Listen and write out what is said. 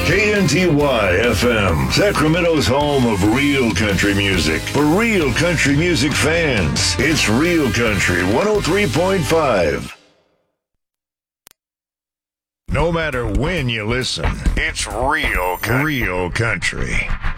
KNTY FM, Sacramento's home of real country music. For real country music fans, it's Real Country 103.5. No matter when you listen, it's real country.